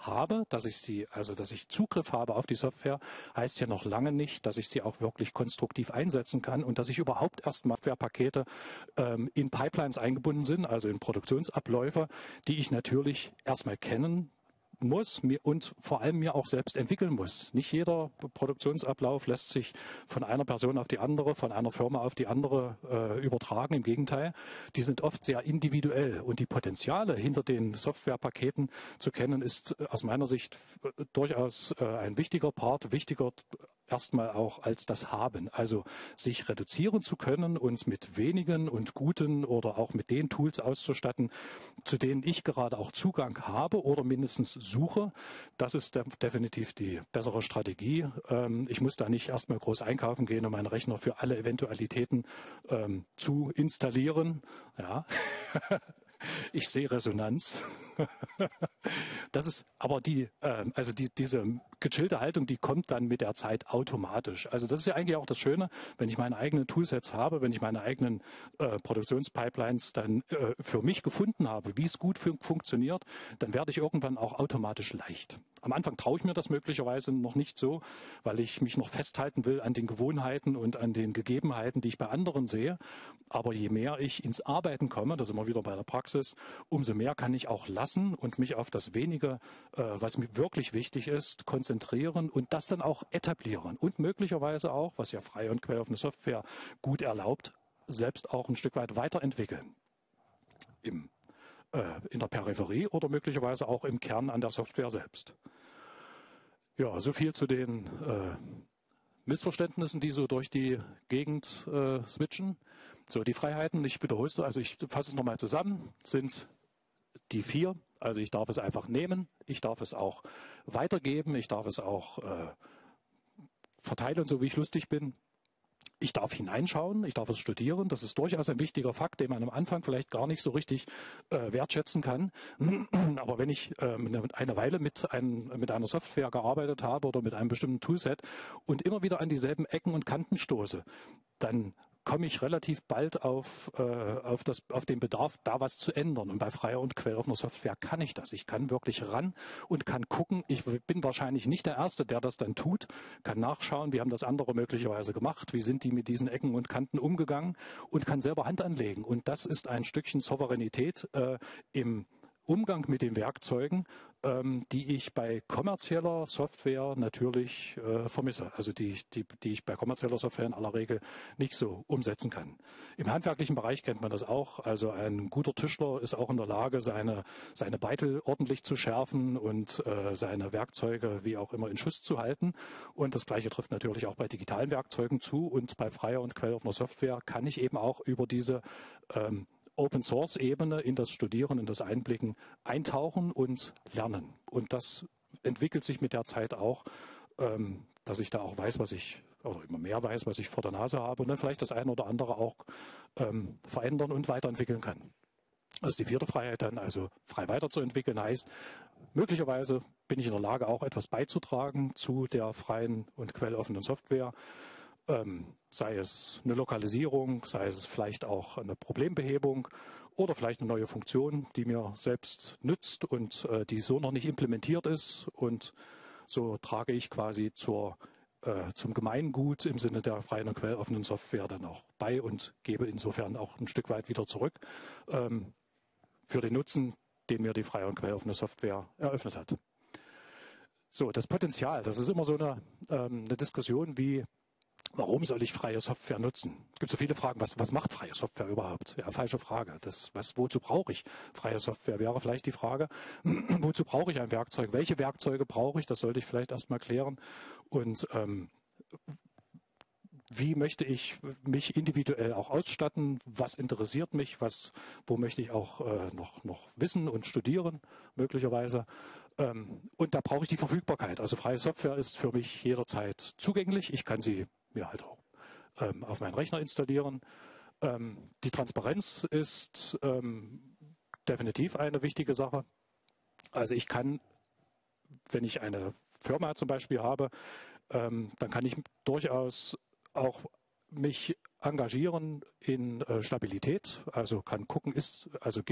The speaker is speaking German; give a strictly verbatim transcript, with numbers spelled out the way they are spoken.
habe, dass ich sie, also dass ich Zugriff habe auf die Software, heißt ja noch lange nicht, dass ich sie auch wirklich konstruktiv einsetzen kann und dass ich überhaupt erstmal Softwarepakete ähm, in Pipelines eingebunden sind, also in Produktionsabläufe, die ich natürlich erstmal kennen muss mir und vor allem mir auch selbst entwickeln muss. Nicht jeder Produktionsablauf lässt sich von einer Person auf die andere, von einer Firma auf die andere äh, übertragen. Im Gegenteil, die sind oft sehr individuell und die Potenziale hinter den Softwarepaketen zu kennen, ist aus meiner Sicht durchaus äh, ein wichtiger Part, wichtiger erstmal auch als das Haben. Also sich reduzieren zu können und mit wenigen und guten oder auch mit den Tools auszustatten, zu denen ich gerade auch Zugang habe oder mindestens suche. Das ist definitiv die bessere Strategie. Ähm, ich muss da nicht erstmal groß einkaufen gehen, um meinen Rechner für alle Eventualitäten ähm, zu installieren. Ja. Ich sehe Resonanz. Das ist aber die, äh, also die, diese gechillte Haltung, die kommt dann mit der Zeit automatisch. Also das ist ja eigentlich auch das Schöne, wenn ich meine eigenen Toolsets habe, wenn ich meine eigenen äh, Produktionspipelines dann äh, für mich gefunden habe, wie es gut fun funktioniert, dann werde ich irgendwann auch automatisch leicht. Am Anfang traue ich mir das möglicherweise noch nicht so, weil ich mich noch festhalten will an den Gewohnheiten und an den Gegebenheiten, die ich bei anderen sehe. Aber je mehr ich ins Arbeiten komme, das sind wir wieder bei der Praxis, umso mehr kann ich auch lassen und mich auf das Wenige, äh, was mir wirklich wichtig ist, konzentrieren und das dann auch etablieren. Und möglicherweise auch, was ja freie und quelloffene Software gut erlaubt, selbst auch ein Stück weit weiterentwickeln. Im in der Peripherie oder möglicherweise auch im Kern an der Software selbst. Ja, so viel zu den äh, Missverständnissen, die so durch die Gegend äh, switchen. So, die Freiheiten, ich wiederhole es, also ich fasse es nochmal zusammen, sind die vier. Also ich darf es einfach nehmen, ich darf es auch weitergeben, ich darf es auch äh, verteilen, so wie ich lustig bin. Ich darf hineinschauen, ich darf es studieren. Das ist durchaus ein wichtiger Fakt, den man am Anfang vielleicht gar nicht so richtig äh, wertschätzen kann. Aber wenn ich äh, eine Weile mit, ein, mit einer Software gearbeitet habe oder mit einem bestimmten Toolset und immer wieder an dieselben Ecken und Kanten stoße, dann komme ich relativ bald auf, äh, auf, das, auf den Bedarf, da was zu ändern. Und bei freier und quelloffener Software kann ich das. Ich kann wirklich ran und kann gucken. Ich bin wahrscheinlich nicht der Erste, der das dann tut, kann nachschauen, wie haben das andere möglicherweise gemacht, wie sind die mit diesen Ecken und Kanten umgegangen und kann selber Hand anlegen. Und das ist ein Stückchen Souveränität äh, im Umgang mit den Werkzeugen, ähm, die ich bei kommerzieller Software natürlich äh, vermisse, also die, die, die ich bei kommerzieller Software in aller Regel nicht so umsetzen kann. Im handwerklichen Bereich kennt man das auch, also ein guter Tischler ist auch in der Lage, seine, seine Beitel ordentlich zu schärfen und äh, seine Werkzeuge wie auch immer in Schuss zu halten. Und das Gleiche trifft natürlich auch bei digitalen Werkzeugen zu und bei freier und quelloffener Software kann ich eben auch über diese ähm, Open-Source-Ebene in das Studieren, in das Einblicken eintauchen und lernen. Und das entwickelt sich mit der Zeit auch, ähm, dass ich da auch weiß, was ich, oder immer mehr weiß, was ich vor der Nase habe und dann vielleicht das eine oder andere auch ähm, verändern und weiterentwickeln kann. Also die vierte Freiheit dann, also frei weiterzuentwickeln, heißt, möglicherweise bin ich in der Lage, auch etwas beizutragen zu der freien und quelloffenen Software. Ähm, sei es eine Lokalisierung, sei es vielleicht auch eine Problembehebung oder vielleicht eine neue Funktion, die mir selbst nützt und äh, die so noch nicht implementiert ist. Und so trage ich quasi zur, äh, zum Gemeingut im Sinne der freien und quelloffenen Software dann auch bei und gebe insofern auch ein Stück weit wieder zurück ähm, für den Nutzen, den mir die freie und quelloffene Software eröffnet hat. So, das Potenzial, das ist immer so eine, ähm, eine Diskussion wie, warum soll ich freie Software nutzen? Es gibt so viele Fragen, was, was macht freie Software überhaupt? Ja, falsche Frage. Das, was, wozu brauche ich freie Software? Wäre vielleicht die Frage, wozu brauche ich ein Werkzeug? Welche Werkzeuge brauche ich? Das sollte ich vielleicht erstmal klären. Und ähm, wie möchte ich mich individuell auch ausstatten? Was interessiert mich? Was, wo möchte ich auch äh, noch, noch wissen und studieren, möglicherweise? Ähm, und da brauche ich die Verfügbarkeit. Also freie Software ist für mich jederzeit zugänglich. Ich kann sie mir halt auch ähm, auf meinen Rechner installieren. Ähm, die Transparenz ist ähm, definitiv eine wichtige Sache. Also ich kann, wenn ich eine Firma zum Beispiel habe, ähm, dann kann ich durchaus auch mich engagieren in äh, Stabilität. Also kann gucken, ist, also gibt